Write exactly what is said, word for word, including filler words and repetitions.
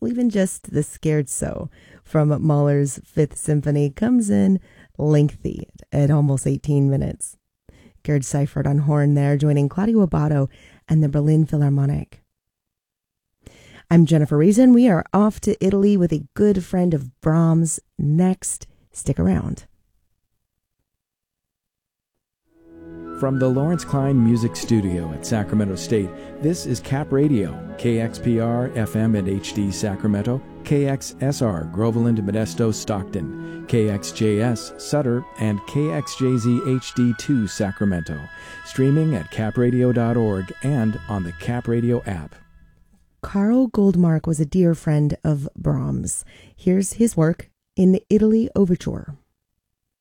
Well, even just the Scherzo from Mahler's Fifth Symphony comes in lengthy at almost eighteen minutes. Gerd Seifert on horn there, joining Claudio Abbado and the Berlin Philharmonic. I'm Jennifer Reason. We are off to Italy with a good friend of Brahms next. Stick around. From the Lawrence Klein Music Studio at Sacramento State, this is Cap Radio, K X P R, F M and H D Sacramento, K X S R, Groveland, Modesto, Stockton, K X J S, Sutter, and K X J Z H D two, Sacramento. Streaming at cap radio dot org and on the Cap Radio app. Karl Goldmark was a dear friend of Brahms. Here's his work in the Italy Overture.